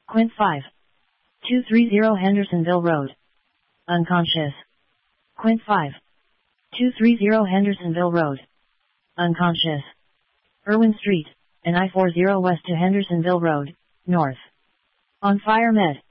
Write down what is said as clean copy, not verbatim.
Quint 5. 230 Hendersonville Road. Unconscious. Quint 5. 230 Hendersonville Road. Unconscious. Irwin Street, and I-40 west to Hendersonville Road, north. On fire med.